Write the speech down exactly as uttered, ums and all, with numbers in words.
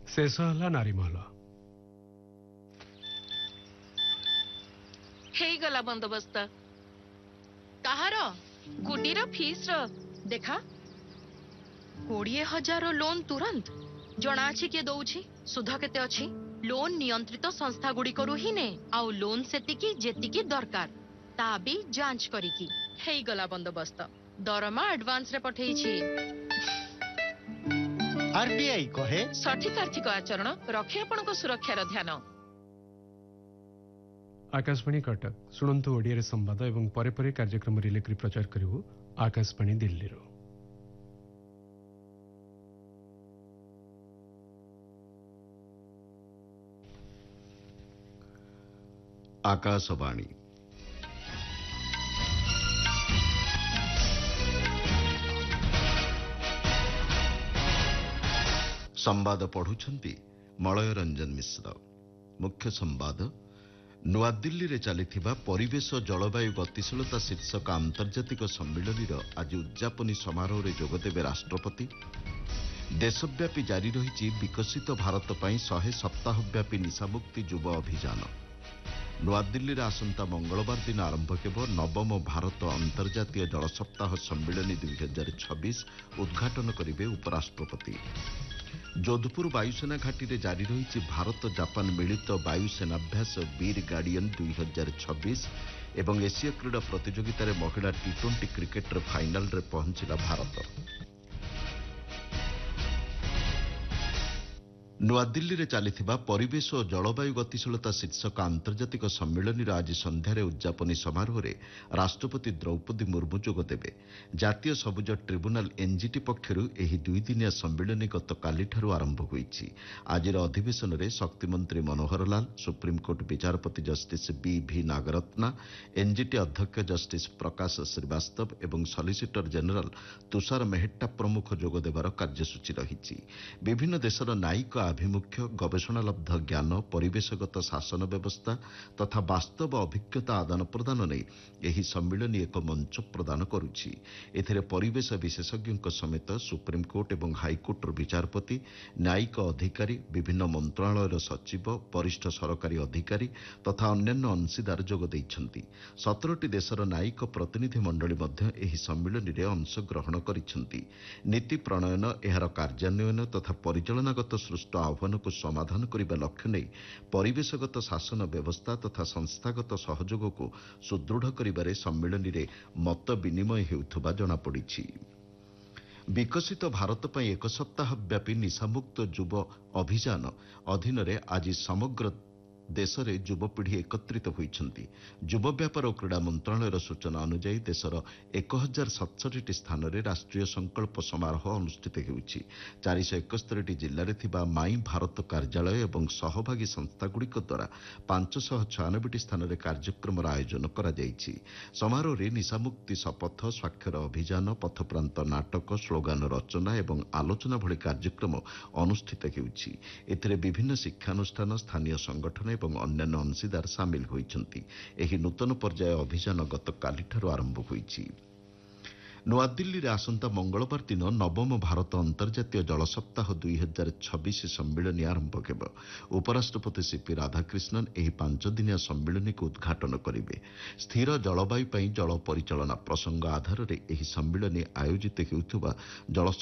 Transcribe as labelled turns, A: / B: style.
A: शेष है नारीमहल।
B: ହେଇଗଲା ବନ୍ଦୋବସ୍ତ। କାହାର? ଗୁଡିର ଫିସ୍ ର ଦେଖା କୋଡିଏ ହଜାର ଲୋନ୍ ତୁରନ୍ତ ଜଣା ଅଛି କିଏ ଦଉଛି, ସୁଧ କେତେ ଅଛି। ଲୋନ୍ ନିୟନ୍ତ୍ରିତ ସଂସ୍ଥା ଗୁଡିକରୁ ହିଁ ନେ, ଆଉ ଲୋନ୍ ସେତିକି ଯେତିକି ଦରକାର ତା ବି ଯାଞ୍ଚ କରିକି। ହେଇଗଲା ବନ୍ଦୋବସ୍ତ। ଦରମା ଆଡଭାନ୍ସ ରେ ପଠେଇଛି।
C: आरबीआई कहे
B: ସଠିକ ଆର୍ଥିକ ଆଚରଣ ରଖେ ଆପଣଙ୍କ ସୁରକ୍ଷାର ଧ୍ୟାନ।
A: आकाशवाणी कटक शुणु ओडिया संवाद एवं परे परे कार्यक्रम रिले करी प्रचार करू आकाशवाणी दिल्ली।
D: आकाशवाणी संवाद पढ़ुछंती मलय रंजन मिश्र। मुख्य संवाद नुआदिल्ली रे चलिथिबा परिवेश जलवायु गतिशीलता शीर्षक आंतर्जातिक सम्मिलनीर आज उद्यापनी समारोह रे जोगदेवे राष्ट्रपति। देशव्यापी जारी रही विकसित भारत पई शहे सप्ताहव्यापी निशामुक्ति युव अभियान। नुआदिल्ली रे आसंता मंगलवार दिन आरंभ हेब नवम भारत अंतर्जातीय जल सप्ताह सम्मिलनी दुई हजार छब्बीस उद्घाटन करिवे उपराष्ट्रपति। जोधपुर वायुसेना घाटी रे जारी रही भारत जापान मिलित वायुसेनाभ्यास वीर गार्डियन दुई हजार छब्बीस एवं एशिया क्रीड़ा प्रतियोगितार महिला टी ट्वेंटी क्रिकेटर फाइनाल रे पहुंचला भारत। नुआदिल्ली रे चलिथिबा परिवेश और जलवायु गतिशीलता शीर्षक आंतर्जातिक सम्मिलनीर आज संध्यारे उद्यापनी समारोह रे राष्ट्रपति द्रौपदी मुर्मू जोगदेवे। जातीय सबुज ट्रिब्यूनाल एनजीटी पक्षरु एही दुई दिनिया सम्मिलनी गतकालीठारु आरंभ होईछि। आजिर अधिवेशन रे शक्ति मंत्री Manohar Lal, supreme court विचारपति justice B भी नागरत्ना, एनजीटी अध्यक्ष जस्टिस प्रकाश श्रीवास्तव एवं सलिसिटर जनरल तुषार मेहट्टा प्रमुख जोगदेवार कार्यसूची रहिछि। विभिन्न देशर न्यायिक आभिमुख्य, गवेषणालब्ध ज्ञान, परिवेशगत शासन व्यवस्था तथा वास्तव अभिज्ञता आदान प्रदान नहीं यही सम्मिलनी एक मंच प्रदान करुछि। एथिरे परिवेश विशेषज्ञों समेत सुप्रीमकोर्ट एवं हाईकोर्टर विचारपति, न्यायिक अधिकारी, विभिन्न मंत्रालयर सचिव, वरिष्ठ सरकारी अधिकारी तथा अन्यान्य अंशीदार जोग दैछन्ति। सतरटी देशर न्यायिक प्रतिनिधि मंडली मध्य एही सम्मिलनी रे अंशग्रहण करिछन्ति। नीति प्रणयन, एहार कार्यान्वयन तथा परिचालनागत सृष्ट आह्वान को समाधान करने लक्ष्य नहीं परिवेशगत शासन व्यवस्था तथा संस्थागत सहयोग को सुदृढ़ करिबारे सम्मिलनी रे मत विनिमय हेउथबा जनापड़िछि। विकसित भारत पई एक सप्ताह व्यापी निशामुक्त युव अभियान अधीन रे आज समग्र देश रे युवपीढ़ी एकत्रित होइछन्ति। युव व्यापार और क्रीड़ा मंत्रालयर सूचना अनुसार देशर एक हजार सतसठी स्थान रे राष्ट्रीय संकल्प समारोह अनुष्ठित होउछि। चार सौ इकहत्तर जिले में माई भारत कार्यालय एवं सहभागी संस्थागुड़िक द्वारा पांच सौ छयानबे स्थान रे कार्यक्रम आयोजन करा जायछि। समारोह रे निशामुक्ति शपथ, स्वाक्षर अभियान, पथप्रांत नाटक, स्लोगान रचना एवं आलोचना भली कार्यक्रम अनुष्ठित होउछि। एथिरे विभिन्न शिक्षानुष्ठान, स्थानीय संगठन एवं अन्यान्य अंशीदार सामिल होइछन्ति। एही नूतन पर्याय अभियान गतकालीठारु आरंभ होइछि। नुआदिल्ली रे आसंता मंगलवार दिन नवम भारत अंतर्जातीय जल सप्ताह दुई हजार छब्बीस सम्मिलनी आरंभ हेब। उपराष्ट्रपति सीपी राधाकृष्णन एही पांच दिनिया सम्मिलनी को उद्घाटन करिवे। स्थिर जलवायु पई जल परिचालना प्रसंग आधार रे एही सम्मिलनी आयोजित हेउथबा जल